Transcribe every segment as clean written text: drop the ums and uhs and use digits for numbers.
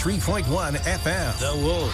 93.1 FM. The Wolf.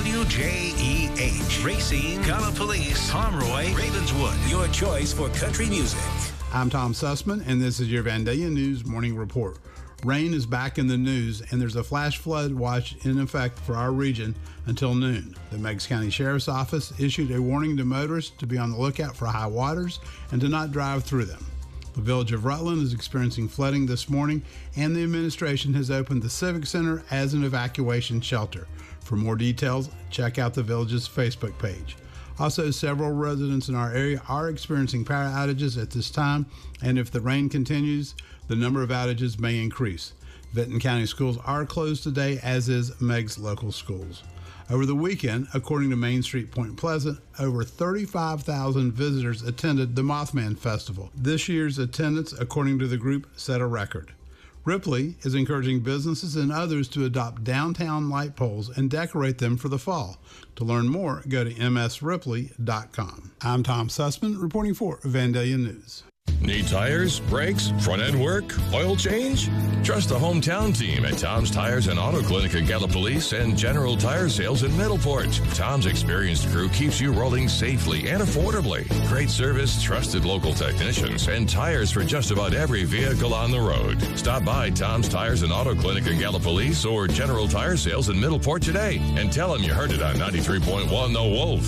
WJEH. Racine, Gallipolis, Pomeroy, Ravenswood. Your choice for country music. I'm Tom Sussman, and this is your Vandalia News Morning Report. Rain is back in the news, and there's a flash flood watch in effect for our region until noon. The Meigs County Sheriff's Office issued a warning to motorists to be on the lookout for high waters and to not drive through them. The village of Rutland is experiencing flooding this morning, and the administration has opened the Civic Center as an evacuation shelter. For more details, check out the village's Facebook page. Also, several residents in our area are experiencing power outages at this time, and if the rain continues, the number of outages may increase. Vinton County schools are closed today, as is Meigs local schools. Over the weekend, according to Main Street Point Pleasant, over 35,000 visitors attended the Mothman Festival. This year's attendance, according to the group, set a record. Ripley is encouraging businesses and others to adopt downtown light poles and decorate them for the fall. To learn more, go to msripley.com. I'm Tom Sussman, reporting for Vandalia News. Need tires, brakes, front-end work, oil change? Trust the hometown team at Tom's Tires and Auto Clinic at Gallipolis and General Tire Sales in Middleport. Tom's experienced crew keeps you rolling safely and affordably. Great service, trusted local technicians, and tires for just about every vehicle on the road. Stop by Tom's Tires and Auto Clinic at Gallipolis or General Tire Sales in Middleport today and tell them you heard it on 93.1 The Wolf.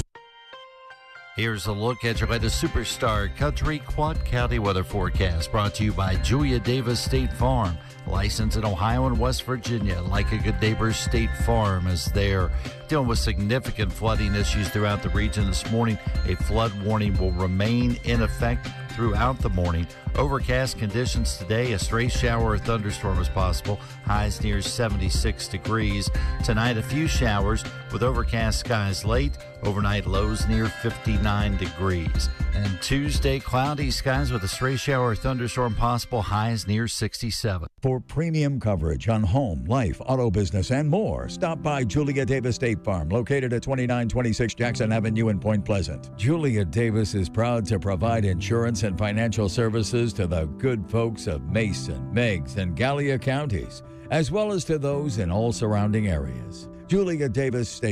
Here's a look at your latest Superstar Country Quad County weather forecast, brought to you by Julia Davis State Farm. Licensed in Ohio and West Virginia. Like a good neighbor, State Farm is there. Dealing with significant flooding issues throughout the region this morning. A flood warning will remain in effect throughout the morning. Overcast conditions today. A stray shower or thunderstorm is possible. Highs near 76 degrees. Tonight, a few showers with overcast skies late. Overnight lows near 59 degrees. And Tuesday, cloudy skies with a stray shower or thunderstorm possible. Highs near 67. For premium coverage on home, life, auto business, and more, stop by Julia Davis State Farm, located at 2926 Jackson Avenue in Point Pleasant. Julia Davis is proud to provide insurance and financial services to the good folks of Mason, Meigs, and Gallia counties, as well as to those in all surrounding areas. Julia Davis State